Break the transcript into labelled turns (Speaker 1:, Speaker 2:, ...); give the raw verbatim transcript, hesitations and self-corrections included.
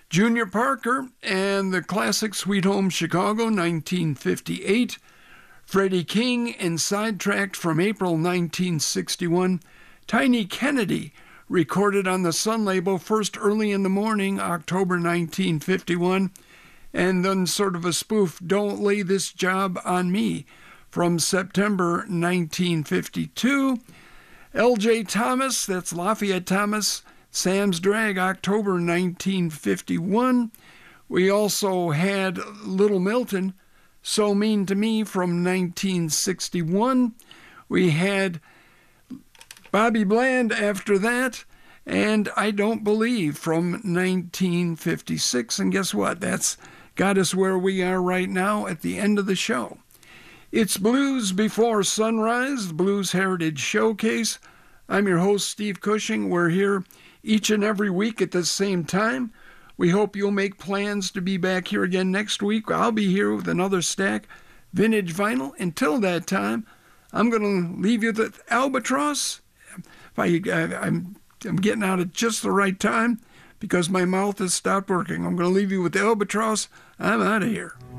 Speaker 1: Junior Parker and the classic Sweet Home Chicago, nineteen fifty-eight. Freddie King and Sidetracked from April nineteen sixty-one. Tiny Kennedy, recorded on the Sun label first early in the morning, October nineteen fifty-one. And then sort of a spoof, Don't Lay This Job on Me, from September nineteen fifty-two. L J Thomas, that's Lafayette Thomas, Sam's Drag, October nineteen fifty-one. We also had Little Milton, So Mean to Me, from nineteen sixty-one. We had Bobby Bland after that, and I Don't Believe, from nineteen fifty-six. And guess what? That's got us where we are right now at the end of the show. It's Blues Before Sunrise, the Blues Heritage Showcase. I'm your host, Steve Cushing. We're here each and every week at the same time. We hope you'll make plans to be back here again next week. I'll be here with another stack vintage vinyl. Until that time, I'm going to leave you with Albatross. If I, I, I'm, I'm getting out at just the right time because my mouth has stopped working. I'm going to leave you with Albatross. I'm out of here.